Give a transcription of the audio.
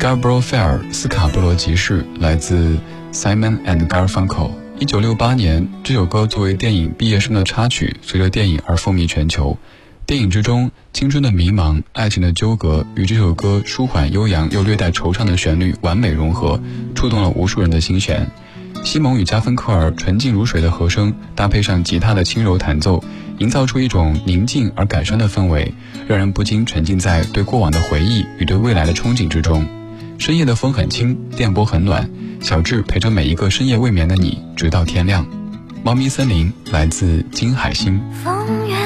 Scarborough Fair 斯卡布罗集市来自 Simon and Garfunkel。1968年，这首歌作为电影《毕业生》的插曲，随着电影而风靡全球。电影之中，青春的迷茫、爱情的纠葛与这首歌舒缓悠扬又略带惆怅的旋律完美融合，触动了无数人的心弦。西蒙与加芬克尔纯净如水的和声，搭配上吉他的轻柔弹奏，营造出一种宁静而感伤的氛围，让人不禁沉浸在对过往的回忆与对未来的憧憬之中。深夜的风很轻，电波很暖，小智陪着每一个深夜未眠的你，直到天亮。猫咪森林来自金海心。